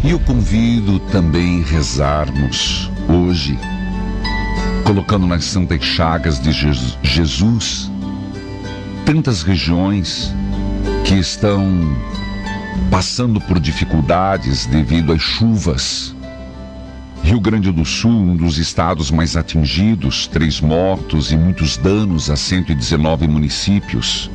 E eu convido também a rezarmos hoje, colocando nas santas chagas de Jesus, tantas regiões que estão passando por dificuldades devido às chuvas. Rio Grande do Sul, um dos estados mais atingidos, 3 mortos e muitos danos a 119 municípios.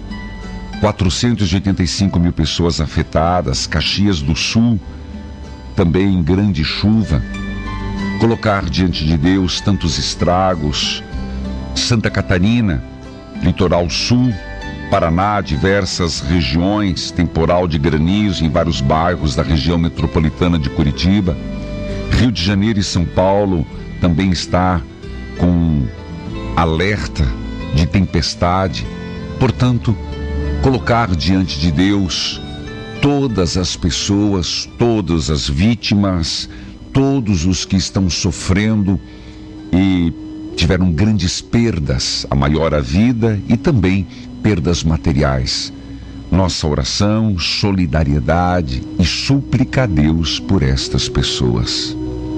485 mil pessoas afetadas. Caxias do Sul, também em grande chuva. Colocar diante de Deus tantos estragos. Santa Catarina, Litoral Sul, Paraná, diversas regiões, temporal de granizo em vários bairros da região metropolitana de Curitiba. Rio de Janeiro e São Paulo também está com alerta de tempestade. Portanto, colocar diante de Deus todas as pessoas, todas as vítimas, todos os que estão sofrendo e tiveram grandes perdas, a maior a vida e também perdas materiais. Nossa oração, solidariedade e súplica a Deus por estas pessoas.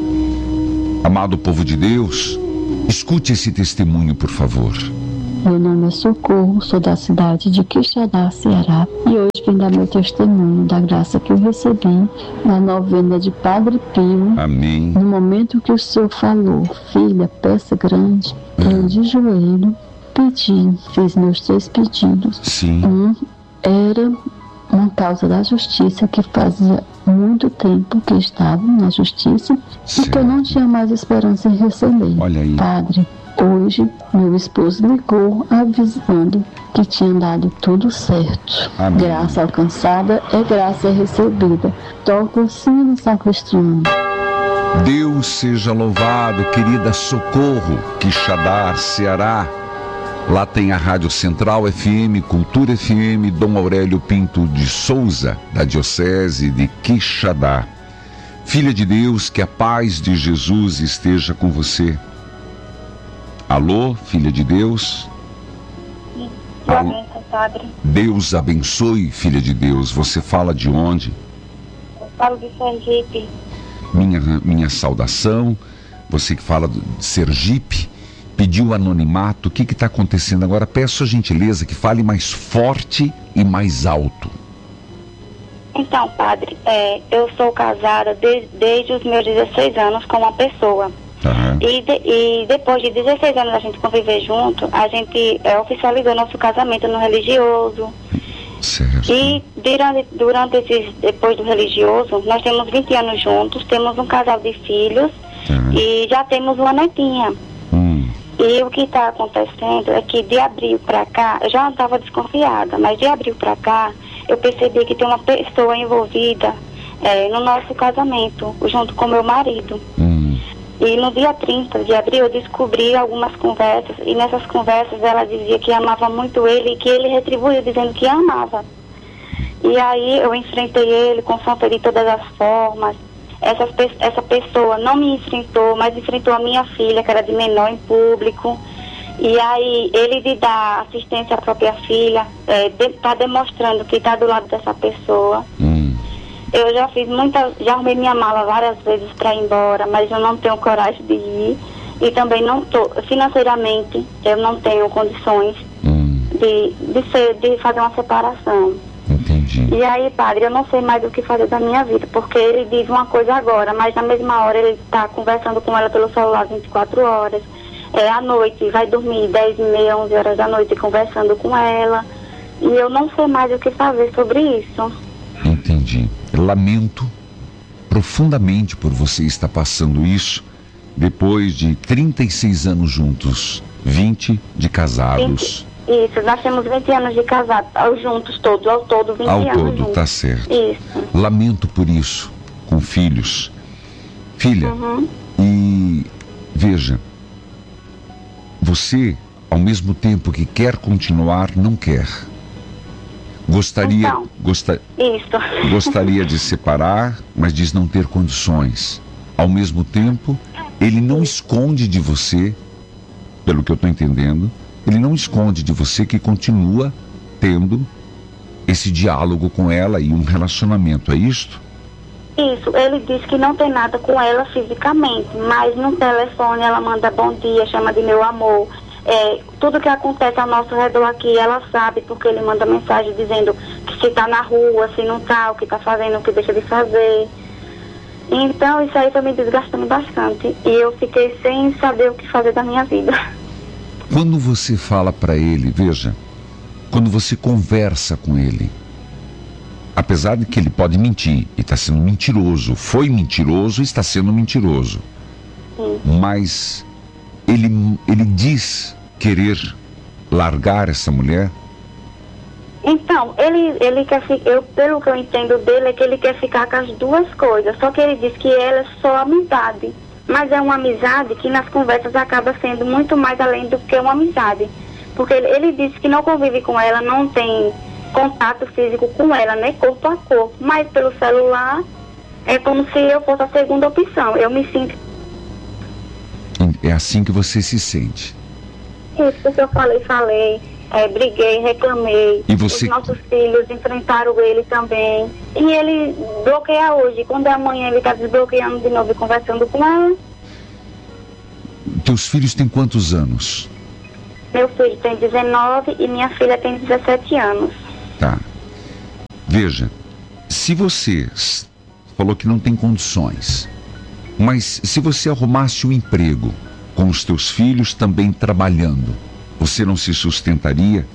Amado povo de Deus, escute esse testemunho, por favor. Meu nome é Socorro, sou da cidade de Quixadá, Ceará, e hoje vim dar meu testemunho da graça que eu recebi na novena de Padre Pio. Amém. No momento que o Senhor falou, filha, peça grande, eu de joelho pedi, fiz meus 3 pedidos. Sim. Um era uma causa da justiça que fazia muito tempo que estava na justiça e que eu não tinha mais esperança em receber. Olha aí. Padre, hoje meu esposo ligou avisando que tinha dado tudo certo. Amém. Graça alcançada é graça recebida. Toca o sino no sacristão. Deus seja louvado, querida Socorro, Quixadá, Ceará. Lá tem a Rádio Central FM, Cultura FM, Dom Aurélio Pinto de Souza, da Diocese de Quixadá. Filha de Deus, que a paz de Jesus esteja com você. Alô, filha de Deus? Alô, padre. Deus abençoe, filha de Deus. Você fala de onde? Eu falo de Sergipe. Minha saudação. Você que fala de Sergipe, pediu anonimato. O que está acontecendo agora? Peço a gentileza que fale mais forte e mais alto. Então, padre, eu sou casada desde os meus 16 anos com uma pessoa. Uhum. E depois de 16 anos a gente conviver junto, a gente oficializou nosso casamento no religioso. Certo. E depois do religioso, nós temos 20 anos juntos, temos um casal de filhos e já temos uma netinha. E o que está acontecendo é que de abril para cá, eu já estava desconfiada, mas de abril para cá, eu percebi que tem uma pessoa envolvida no nosso casamento, junto com meu marido. E no dia 30 de abril eu descobri algumas conversas, e nessas conversas ela dizia que amava muito ele e que ele retribuiu dizendo que amava. E aí eu enfrentei ele, confrontei de todas as formas. Essa pessoa não me enfrentou, mas enfrentou a minha filha, que era de menor, em público. E aí ele de dar assistência à própria filha, está demonstrando que está do lado dessa pessoa. Eu já já arrumei minha mala várias vezes para ir embora, mas eu não tenho coragem de ir. E também financeiramente, eu não tenho condições de fazer uma separação. Entendi. E aí, padre, eu não sei mais o que fazer da minha vida, porque ele diz uma coisa agora, mas na mesma hora ele está conversando com ela pelo celular 24 horas. À noite, vai dormir 10h30, 11 horas da noite, conversando com ela. E eu não sei mais o que fazer sobre isso. Entendi. Lamento profundamente por você estar passando isso depois de 36 anos juntos, 20 de casados. Isso, nós temos 20 anos de casado, juntos todos, ao todo 20 anos. Ao todo, juntos. tá certo. Isso. Lamento por isso, com filhos. Filha, e veja, você, ao mesmo tempo que quer continuar, não quer. Gostaria de separar, mas diz não ter condições. Ao mesmo tempo, ele não esconde de você, pelo que eu estou entendendo, ele não esconde de você que continua tendo esse diálogo com ela e um relacionamento, é isto? Isso, ele disse que não tem nada com ela fisicamente, mas no telefone ela manda bom dia, chama de meu amor. Tudo que acontece ao nosso redor aqui, ela sabe, porque ele manda mensagem dizendo que se tá na rua, se não tá, o que tá fazendo, o que deixa de fazer. Então isso aí foi me desgastando bastante e eu fiquei sem saber o que fazer da minha vida. Quando você fala para ele, veja, quando você conversa com ele, apesar de que ele pode mentir, e está sendo mentiroso, foi mentiroso e está sendo mentiroso. Sim. Mas ele diz querer largar essa mulher? Então, ele quer ficar, pelo que eu entendo dele, é que ele quer ficar com as duas coisas, só que ele diz que ela é só amizade. Mas é uma amizade que nas conversas acaba sendo muito mais além do que uma amizade. Porque ele disse que não convive com ela, não tem contato físico com ela, né, corpo a corpo, mas pelo celular é como se eu fosse a segunda opção. Eu me sinto... É assim que você se sente? Isso, porque eu falei, briguei, reclamei. E você... Os nossos filhos enfrentaram ele também. E ele bloqueia hoje. Quando é amanhã ele está desbloqueando de novo e conversando com ela. Teus filhos têm quantos anos? Meu filho tem 19 e minha filha tem 17 anos. Tá. Veja, se você falou que não tem condições, mas se você arrumasse um emprego com os teus filhos também trabalhando, você não se sustentaria?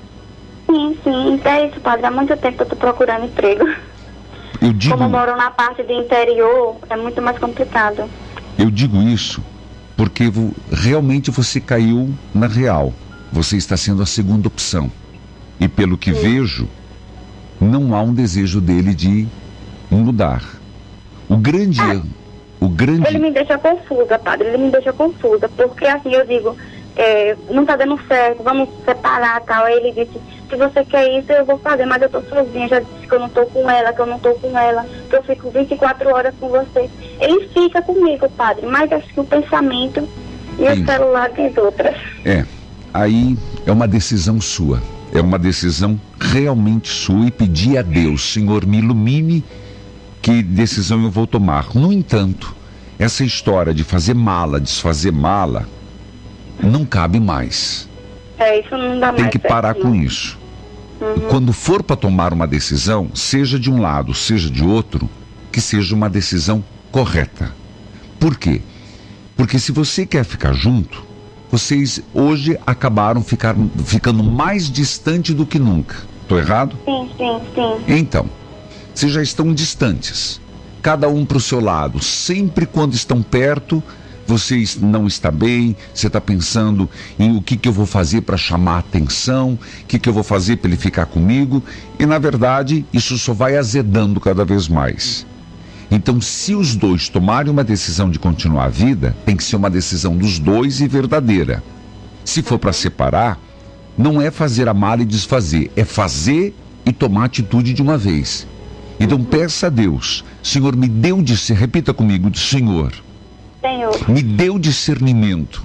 Sim, é isso, padre. Há muito tempo eu estou procurando emprego. Como eu moro na parte do interior, é muito mais complicado. Eu digo isso porque realmente você caiu na real. Você está sendo a segunda opção. E pelo que vejo, não há um desejo dele de mudar. O grande erro... Ele me deixa confusa, padre. Ele me deixa confusa. Porque assim, eu digo, não está dando certo, vamos separar, tal. Aí ele disse, se você quer isso, eu vou fazer, mas eu tô sozinha. Já disse que eu não tô com ela, que eu fico 24 horas com você. Ele fica comigo, padre, mas acho que o pensamento e o celular diz outras. Aí é uma decisão sua. É uma decisão realmente sua e pedir a Deus, Senhor, me ilumine, que decisão eu vou tomar. No entanto, essa história de fazer mala, desfazer mala, não cabe mais. Isso não dá mais. Tem que parar com isso. Quando for para tomar uma decisão, seja de um lado, seja de outro, que seja uma decisão correta. Por quê? Porque se você quer ficar junto, vocês hoje acabaram ficando mais distante do que nunca. Estou errado? Sim. Então, vocês já estão distantes, cada um para o seu lado. Sempre quando estão perto, vocês não estão bem, você está pensando em o que eu vou fazer para chamar a atenção, o que eu vou fazer para ele ficar comigo, e na verdade isso só vai azedando cada vez mais. Então, se os dois tomarem uma decisão de continuar a vida, tem que ser uma decisão dos dois e verdadeira. Se for para separar, não é fazer a mala e desfazer, é fazer e tomar atitude de uma vez. Então peça a Deus, Senhor, me deu repita comigo, Senhor, me deu discernimento.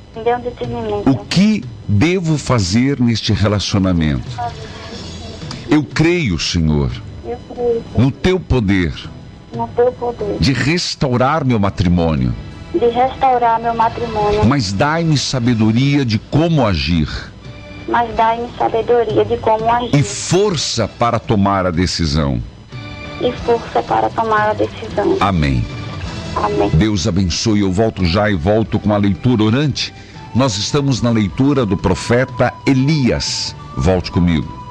O que devo fazer neste relacionamento? Eu creio, Senhor, no teu poder. De restaurar meu matrimônio. Mas dai-me sabedoria de como agir. E força para tomar a decisão. Amém. Deus abençoe. Eu volto já e volto com a leitura orante. Nós estamos na leitura do profeta Elias. Volte comigo.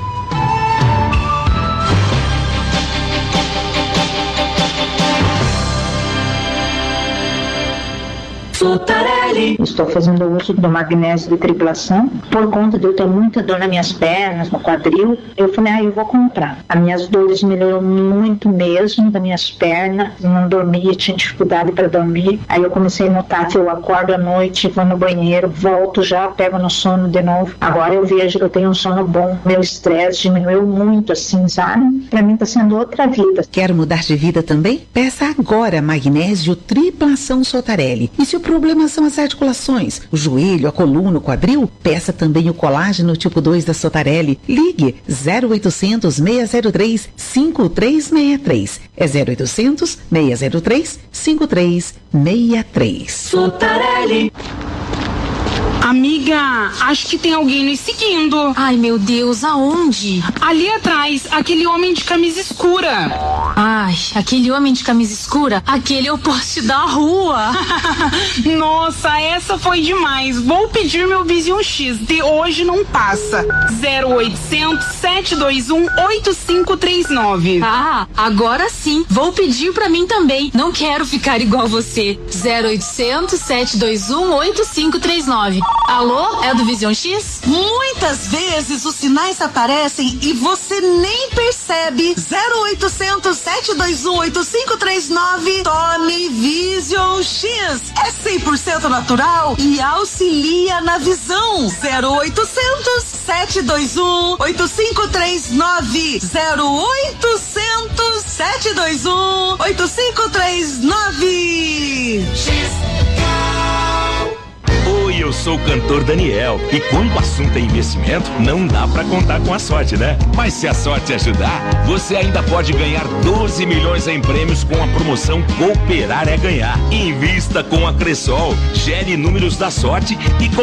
Estou fazendo uso do magnésio de tripulação. Por conta de eu ter muita dor nas minhas pernas, no quadril, eu falei, eu vou comprar. As minhas dores melhoraram muito mesmo, das minhas pernas. Não dormia, tinha dificuldade para dormir. Aí eu comecei a notar que eu acordo à noite, vou no banheiro, volto já, pego no sono de novo. Agora eu vejo que eu tenho um sono bom. Meu estresse diminuiu muito, assim, sabe? Para mim está sendo outra vida. Quer mudar de vida também? Peça agora magnésio tripulação Sotarelli. E se o problema são as articulações, o joelho, a coluna, o quadril, peça também o colágeno tipo 2 da Sotarelli. Ligue 0800 603 5363. É 0800 603 5363. Sotarelli. Amiga, acho que tem alguém nos seguindo. Ai, meu Deus, aonde? Ali atrás, aquele homem de camisa escura. Ai, aquele homem de camisa escura? Aquele é o poste da rua. Nossa, essa foi demais. Vou pedir meu Vision X, de hoje não passa. 0800 721 8539. Ah, agora sim. Vou pedir pra mim também. Não quero ficar igual você. 0800 721 8539. Alô, é do Vision X? Muitas vezes os sinais aparecem e você nem percebe. 0800 721 8539. Tome Vision X. É 100% natural e auxilia na visão. 0800 721 8539. 0800 721 8539. Oi, eu sou o cantor Daniel e quando o assunto é investimento, não dá pra contar com a sorte, né? Mas se a sorte ajudar, você ainda pode ganhar 12 milhões em prêmios com a promoção Cooperar é Ganhar. Invista com a Cressol, gere números da sorte e